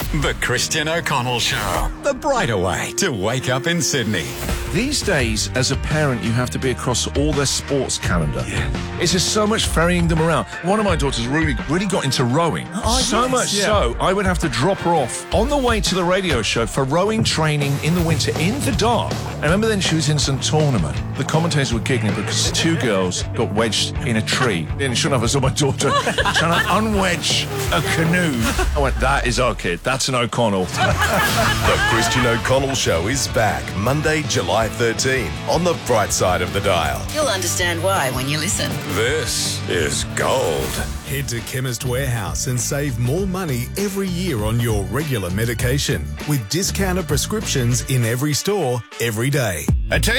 The Christian O'Connell Show. The brighter way to wake up in Sydney. These days, as a parent, you have to be across all their sports calendar. Yeah. It's just so much ferrying them around. One of my daughters really got into rowing. So I would have to drop her off on the way to the radio show for rowing training in the winter in the dark. I remember then she was in some tournament. The commentators were giggling because two girls got wedged in a tree. And sure enough, I saw my daughter trying to unwedge a canoe. I went, that is our kid. That's an O'Connell. The Christian O'Connell Show is back Monday, July 13 on the bright side of the dial. You'll understand why when you listen. This is gold. Head to Chemist Warehouse and save more money every year on your regular medication with discounted prescriptions in every store, every day.